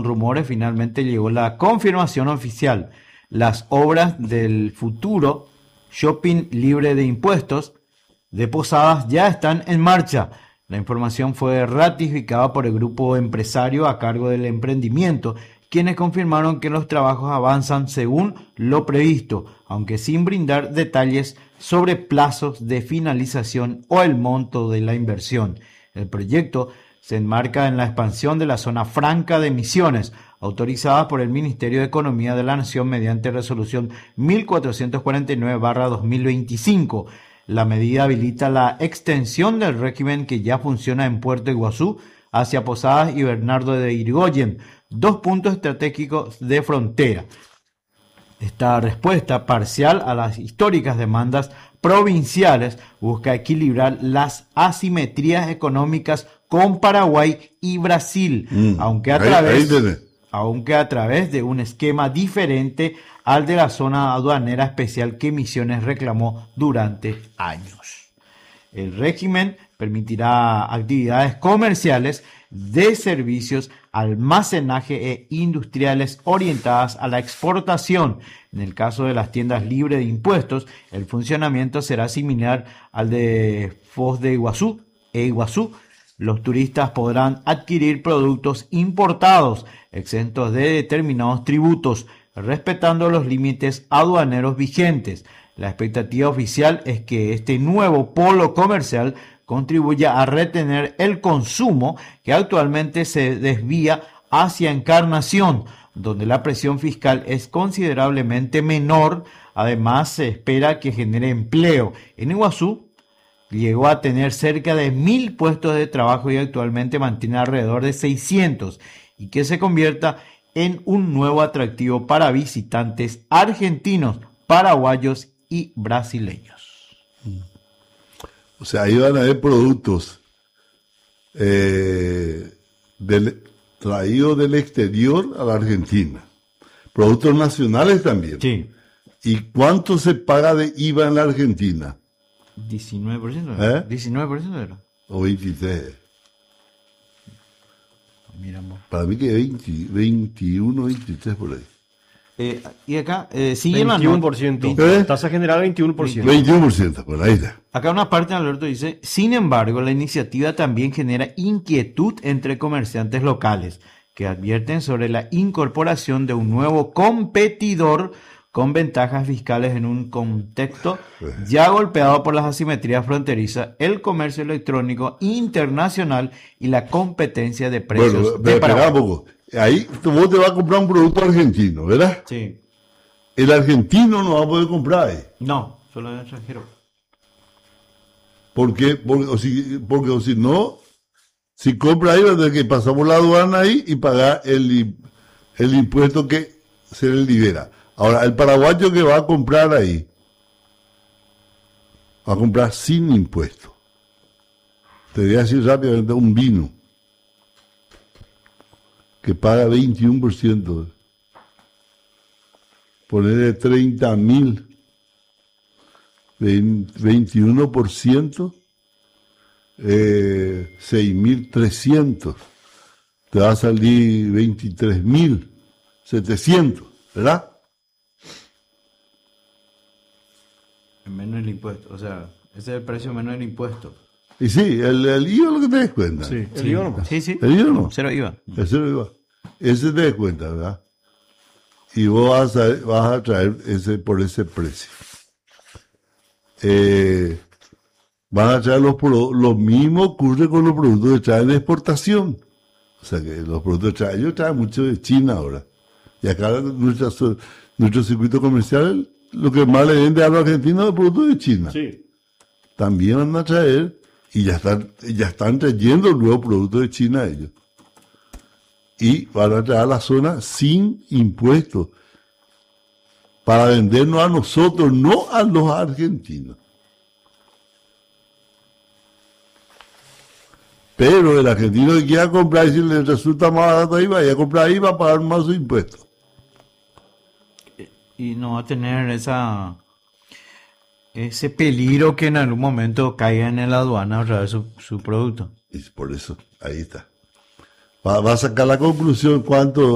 rumores, finalmente llegó la confirmación oficial. Las obras del futuro shopping libre de impuestos de Posadas ya están en marcha. La información fue ratificada por el grupo empresario a cargo del emprendimiento, quienes confirmaron que los trabajos avanzan según lo previsto, aunque sin brindar detalles sobre plazos de finalización o el monto de la inversión. El proyecto se enmarca en la expansión de la zona franca de Misiones, autorizada por el Ministerio de Economía de la Nación mediante resolución 1449/2025. La medida habilita la extensión del régimen que ya funciona en Puerto Iguazú hacia Posadas y Bernardo de Irigoyen, dos puntos estratégicos de frontera. Esta respuesta parcial a las históricas demandas provinciales busca equilibrar las asimetrías económicas con Paraguay y Brasil, aunque a través de un esquema diferente al de la zona aduanera especial que Misiones reclamó durante años. El régimen permitirá actividades comerciales, de servicios, almacenaje e industriales orientadas a la exportación. En el caso de las tiendas libres de impuestos, el funcionamiento será similar al de Foz de Iguazú e Iguazú. Los turistas podrán adquirir productos importados exentos de determinados tributos, respetando los límites aduaneros vigentes. La expectativa oficial es que este nuevo polo comercial contribuya a retener el consumo que actualmente se desvía hacia Encarnación, donde la presión fiscal es considerablemente menor. Además, se espera que genere empleo. En Iguazú llegó a tener cerca de 1.000 puestos de trabajo y actualmente mantiene alrededor de 600, y que se convierta en un nuevo atractivo para visitantes argentinos, paraguayos y brasileños. O sea, ahí van a haber productos traídos del exterior a la Argentina. Productos nacionales también. Sí. ¿Y cuánto se paga de IVA en la Argentina? 19%. 19% era. O 23%. Miramos. Para mí que 21, 23 por ahí. Y acá sigue 21%. Tasa general 21%. 21%, por ahí está. Acá una parte de Alberto dice: sin embargo, la iniciativa también genera inquietud entre comerciantes locales, que advierten sobre la incorporación de un nuevo competidor con ventajas fiscales en un contexto ya golpeado por las asimetrías fronterizas, el comercio electrónico internacional y la competencia de precios de Paraguay. Espera un poco. Ahí vos te vas a comprar un producto argentino, ¿verdad? Sí. El argentino no va a poder comprar ahí. No, solo el extranjero. ¿Por qué? Porque si no, si compra ahí va a tener que pasar por la aduana ahí y pagar el impuesto que se le libera. Ahora, el paraguayo que va a comprar ahí, va a comprar sin impuesto. Te voy a decir rápidamente, un vino que paga 21%, ponerle 30.000, 21%, 6.300, te va a salir 23.700, ¿verdad? Menos el impuesto, o sea, ese es el precio menos el impuesto. Y sí, el IVA es lo que te des cuenta. Sí, el IVA nomás. Sí. El IVA no. Cero IVA. El cero IVA. Ese te des cuenta, ¿verdad? Y vos vas a traer ese por ese precio. Van a traer los mismos ocurre con los productos que traen de exportación. O sea que los productos que traen, ellos traen mucho de China ahora. Y acá nuestro circuito comercial, lo que más le vende a los argentinos es productos de China. Sí. También van a traer, y ya están trayendo nuevos productos de China ellos. Y van a traer a la zona sin impuestos, para vendernos a nosotros, no a los argentinos. Pero el argentino que quiera comprar, y si le resulta más barato ahí, vaya a comprar ahí, va a pagar más su impuesto. Y no va a tener ese peligro que en algún momento caiga en la aduana otra vez su producto. Y por eso, ahí está. Va a sacar la conclusión cuánto